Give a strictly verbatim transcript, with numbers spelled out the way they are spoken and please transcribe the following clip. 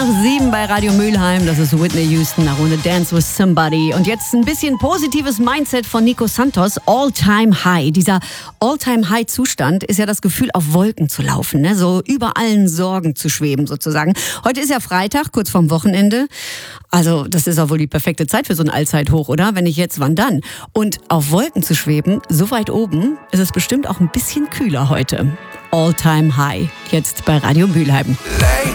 Sieben bei Radio Mülheim, das ist Whitney Houston, I Wanna Dance With Somebody. Und jetzt ein bisschen positives Mindset von Nico Santos, All-Time High. Dieser All-Time High-Zustand ist ja das Gefühl, auf Wolken zu laufen, ne? So über allen Sorgen zu schweben sozusagen. Heute ist ja Freitag, kurz vorm Wochenende. Also das ist auch wohl die perfekte Zeit für so ein Allzeithoch, oder? Wenn nicht jetzt, wann dann? Und auf Wolken zu schweben, so weit oben, ist es bestimmt auch ein bisschen kühler heute. All-Time High, jetzt bei Radio Mülheim.